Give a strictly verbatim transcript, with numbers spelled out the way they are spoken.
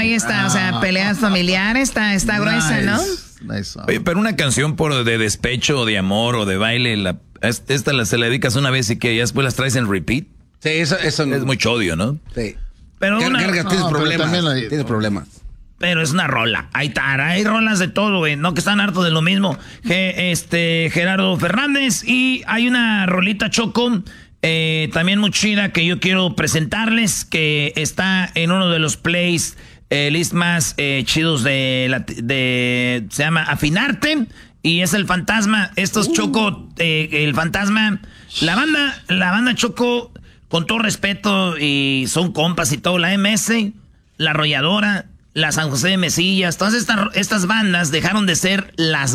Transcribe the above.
ahí está, o sea, peleas familiares, está, está nice, gruesa, ¿no? Nice. Oye, pero una canción por de despecho, de amor o de baile, la, esta la, se la dedicas una vez y que ya después las traes en repeat. Sí, eso, eso no. Es mucho odio, ¿no? Sí. Pero Car una... Carga, tienes no, problemas. la... Tienes problemas. Pero es una rola. Ahí está, hay rolas de todo, güey. No que están hartos de lo mismo. Ge, este, Gerardo Fernández. Y hay una rolita, Choco, eh, también muy chida que yo quiero presentarles, que está en uno de los plays eh, list más eh, chidos de, la, de... Se llama Afinarte. Y es El Fantasma. Estos, uh. Choco, eh, El Fantasma. La banda, la banda Choco, con todo respeto, y son compas y todo, la M S, La Arrolladora, la San José de Mesillas, todas estas, estas bandas dejaron de ser las